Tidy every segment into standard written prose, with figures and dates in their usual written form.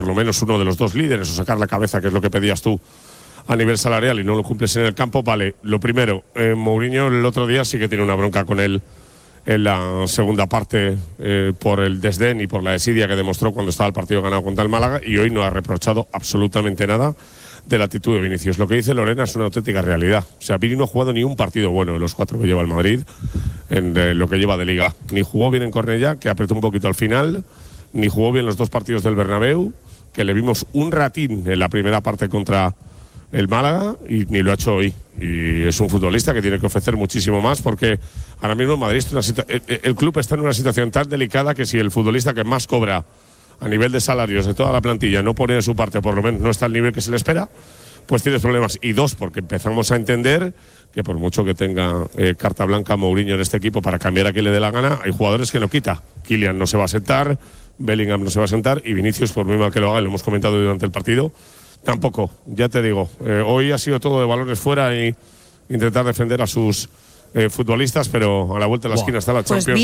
por lo menos uno de los dos líderes o sacar la cabeza, que es lo que pedías tú a nivel salarial, y no lo cumples en el campo, vale. Lo primero, Mourinho el otro día sí que tiene una bronca con él en la segunda parte por el desdén y por la desidia que demostró cuando estaba el partido ganado contra el Málaga, y hoy no ha reprochado absolutamente nada de la actitud de Vinicius. Lo que dice Lorena es una auténtica realidad. O sea, Vini no ha jugado ni un partido bueno de los 4 que lleva el Madrid en lo que lleva de Liga. Ni jugó bien en Cornellá, que apretó un poquito al final, ni jugó bien los 2 partidos del Bernabéu, que le vimos un ratín en la primera parte contra el Málaga, y ni lo ha hecho hoy. Y es un futbolista que tiene que ofrecer muchísimo más, porque ahora mismo en Madrid el club está en una situación tan delicada que si el futbolista que más cobra a nivel de salarios de toda la plantilla no pone de su parte, por lo menos no está al nivel que se le espera, pues tienes problemas. Y 2, porque empezamos a entender que por mucho que tenga carta blanca Mourinho en este equipo para cambiar a quien le dé la gana, hay jugadores que no quita. Kylian no se va a sentar, Bellingham no se va a sentar, y Vinicius, por muy mal que lo haga, lo hemos comentado durante el partido, tampoco. Ya te digo, hoy ha sido todo de balones fuera y intentar defender a sus futbolistas, pero a la vuelta de la esquina está la Champions.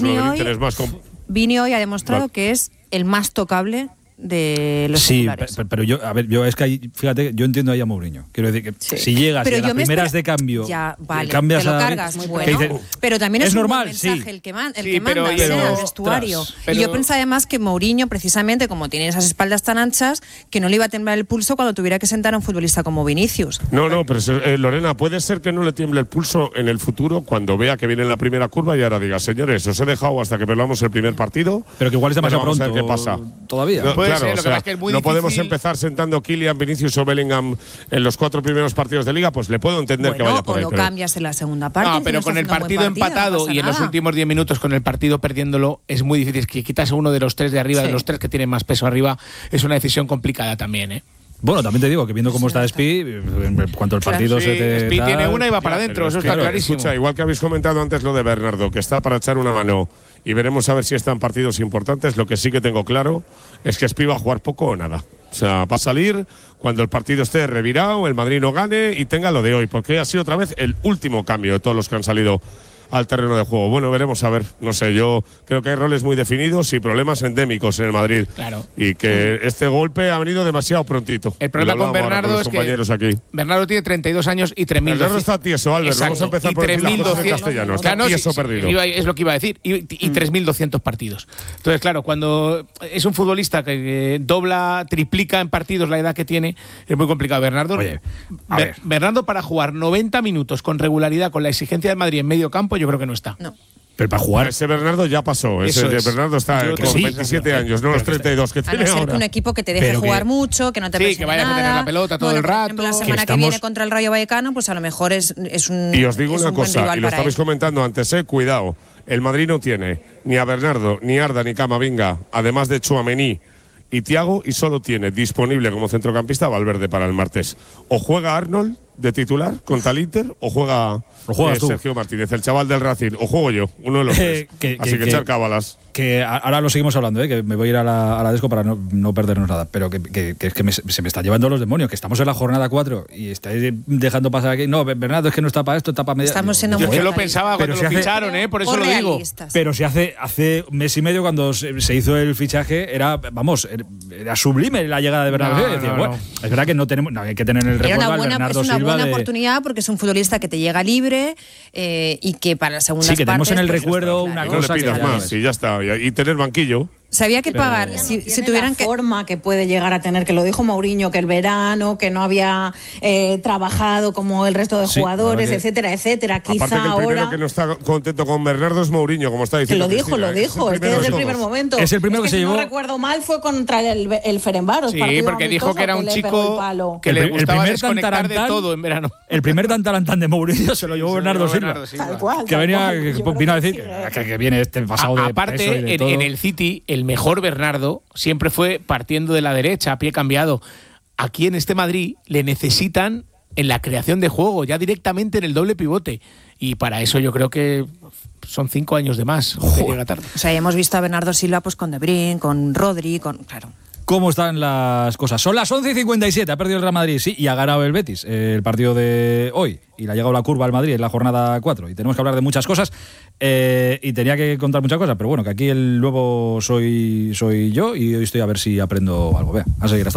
Vini hoy ha demostrado que es el más tocable de los titulares. Sí, pero yo es que ahí, fíjate, yo entiendo ahí a Mourinho. Quiero decir que si llegas y a las primeras de cambio cambias, te lo cargas, muy bueno. Dice, pero también es normal, un buen mensaje el que manda en el vestuario. Y yo pensaba además que Mourinho, precisamente como tiene esas espaldas tan anchas, que no le iba a temblar el pulso cuando tuviera que sentar a un futbolista como Vinicius. No, pero Lorena, puede ser que no le tiemble el pulso en el futuro cuando vea que viene la primera curva y ahora diga, señores, os he dejado hasta que perdamos el primer partido. Pero que igual es demasiado pronto. Vamos a ver qué pasa. Todavía. Claro, ser, o sea, que es muy no difícil. Podemos empezar sentando Kylian, Vinicius o Bellingham en los 4 primeros partidos de Liga, pues le puedo entender que vaya por ahí. O lo cambias en la segunda parte. No, pero con el partido empatado y en los últimos 10 minutos con el partido perdiéndolo es muy difícil. Que quitas a uno de los 3 de arriba, de los 3 que tienen más peso arriba, es una decisión complicada también, ¿eh? Bueno, también te digo que viendo cómo está Spi, en cuanto el partido se te Spi tiene una y va para adentro, eso está clarísimo. Escucha, igual que habéis comentado antes lo de Bernardo, que está para echar una mano, y veremos a ver si están partidos importantes. Lo que sí que tengo claro es que Spi va a jugar poco o nada. O sea, va a salir cuando el partido esté revirado, el Madrid no gane y tenga lo de hoy, porque ha sido otra vez el último cambio de todos los que han salido al terreno de juego. Bueno, veremos a ver. No sé, yo creo que hay roles muy definidos y problemas endémicos en el Madrid. Claro. Y que este golpe ha venido demasiado prontito. El problema con Bernardo es que aquí. Bernardo tiene 32 años y 3.200. Bernardo está tieso, Albert. Vamos a empezar por decir las cosas en castellano. Está tieso perdido. Es lo que iba a decir. Y 3.200 partidos. Entonces, claro, cuando es un futbolista que dobla, triplica en partidos la edad que tiene, es muy complicado. Bernardo para jugar 90 minutos con regularidad, con la exigencia del Madrid en medio campo, yo creo que no está. No. Pero para jugar. Ese Bernardo ya pasó. Bernardo está con 27 años, no los 32 que tiene ahora. Un equipo que te deje jugar mucho, que no te presione que vayas nada, a tener la pelota todo el rato. Por ejemplo, la semana que viene contra el Rayo Vallecano, pues a lo mejor es un. Y os digo una cosa, y lo estabais comentando antes, cuidado. El Madrid no tiene ni a Bernardo, ni Arda, ni Camavinga, además de Tchouaméni y Thiago, y solo tiene disponible como centrocampista a Valverde para el martes. O juega Arnold de titular contra el Inter, o juega Sergio Martínez, el chaval del Racing, o juego yo, uno de los tres. Así que echar cábalas. Que ahora lo seguimos hablando, que me voy a ir a la Desco para no perdernos nada, pero que se me está llevando los demonios, que estamos en la jornada 4 y estáis dejando pasar aquí. No, Bernardo, es que no está para esto, está para media. Estamos siendo muy Yo lo pensaba cuando lo ficharon, por eso lo digo. Pero si hace un mes y medio, cuando se hizo el fichaje, era sublime la llegada de Bernardo. Es verdad que no tenemos, hay que tener en el recuerdo al Bernardo Silva. Es una buena oportunidad porque es un futbolista que te llega libre y que para la segunda parte. Sí, que tenemos en el recuerdo una cosa. No le pidas más, y ya está. Y tener banquillo. Sabía que pagar, si tuvieran la forma que puede llegar a tener, que lo dijo Mourinho, que el verano, que no había trabajado como el resto de jugadores, etcétera, etcétera. Quizá aparte que el primero ahora que no está contento con Bernardo es Mourinho, como está diciendo. Que lo dijo, es que desde el primer momento. Es el primero que se llevó. Si no recuerdo mal, fue contra el Ferencváros. Sí, porque dijo que era un chico que le gustaba desconectar de todo en verano. El primer tantarantán de Mourinho se lo llevó Bernardo Silva. Tal cual. Que vino a decir que viene este pasado de. Aparte, en el City, el mejor Bernardo siempre fue partiendo de la derecha, a pie cambiado. Aquí en este Madrid le necesitan en la creación de juego, ya directamente en el doble pivote. Y para eso yo creo que son 5 años de más. Llega tarde. O sea, hemos visto a Bernardo Silva pues con De Bruyne, con Rodri, claro. cómo están las cosas. Son las 11:57, ha perdido el Real Madrid, sí, y ha ganado el Betis el partido de hoy. Y le ha llegado la curva al Madrid en la jornada 4. Y tenemos que hablar de muchas cosas. Y tenía que contar muchas cosas, pero bueno, que aquí el nuevo soy yo y hoy estoy a ver si aprendo algo. Vea, a seguir hasta